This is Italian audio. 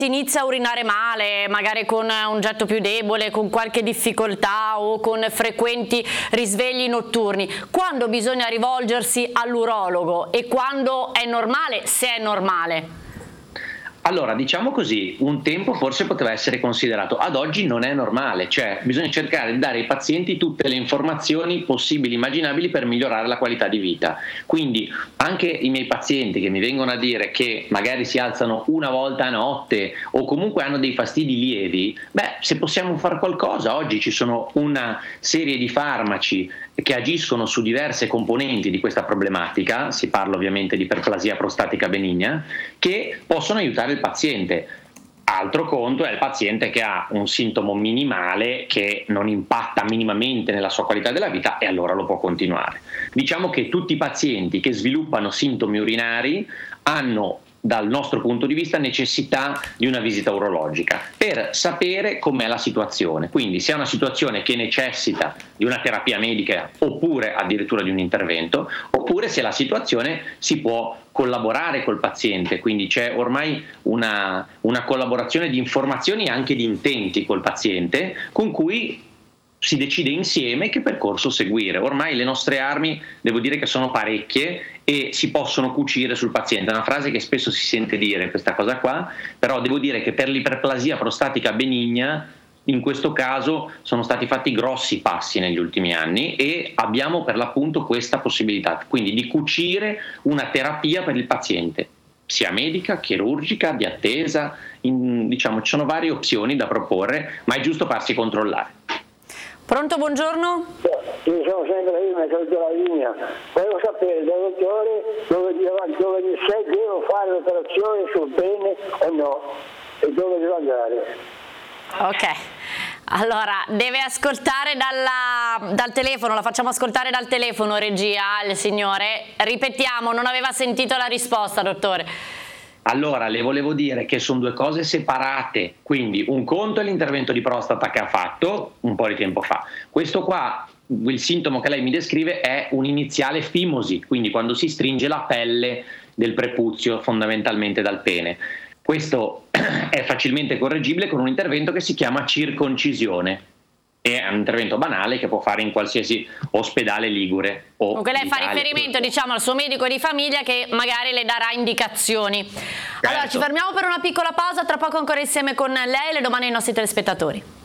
Si inizia a urinare male, magari con un getto più debole, con qualche difficoltà o con frequenti risvegli notturni. Quando bisogna rivolgersi all'urologo e quando è normale, se è normale? Allora, diciamo così, un tempo forse poteva essere considerato, ad oggi non è normale, cioè bisogna cercare di dare ai pazienti tutte le informazioni possibili, immaginabili per migliorare la qualità di vita. Quindi anche i miei pazienti che mi vengono a dire che magari si alzano una volta a notte o comunque hanno dei fastidi lievi, se possiamo fare qualcosa, oggi ci sono una serie di farmaci che agiscono su diverse componenti di questa problematica, si parla ovviamente di iperplasia prostatica benigna, che possono aiutare il paziente. Altro conto è il paziente che ha un sintomo minimale che non impatta minimamente nella sua qualità della vita e allora lo può continuare. Diciamo che tutti i pazienti che sviluppano sintomi urinari hanno dal nostro punto di vista necessità di una visita urologica per sapere com'è la situazione, quindi se è una situazione che necessita di una terapia medica oppure addirittura di un intervento, oppure se la situazione si può collaborare col paziente, quindi c'è ormai una collaborazione di informazioni e anche di intenti col paziente con cui si decide insieme che percorso seguire. Ormai le nostre armi, devo dire che sono parecchie e si possono cucire sul paziente. È una frase che spesso si sente dire questa cosa qua, però devo dire che per l'iperplasia prostatica benigna in questo caso sono stati fatti grossi passi negli ultimi anni e abbiamo per l'appunto questa possibilità, quindi di cucire una terapia per il paziente, sia medica, chirurgica, di attesa, diciamo ci sono varie opzioni da proporre, ma è giusto farsi controllare. Pronto, buongiorno? Sì, sono sempre io, mi ha tolto la linea. Volevo sapere dal dottore dove se devo fare l'operazione sul pene o no e dove devo andare. Ok, allora deve ascoltare dal telefono, la facciamo ascoltare dal telefono, regia, il signore. Ripetiamo, non aveva sentito la risposta, dottore. Allora, le volevo dire che sono due cose separate, quindi un conto è l'intervento di prostata che ha fatto un po' di tempo fa. Questo qua, il sintomo che lei mi descrive è un'iniziale fimosi, quindi quando si stringe la pelle del prepuzio fondamentalmente dal pene. Questo è facilmente correggibile con un intervento che si chiama circoncisione. È un intervento banale che può fare in qualsiasi ospedale ligure. Comunque lei fa riferimento, diciamo, al suo medico di famiglia che magari le darà indicazioni. Allora ci fermiamo per una piccola pausa, tra poco ancora insieme con lei e le domande ai nostri telespettatori.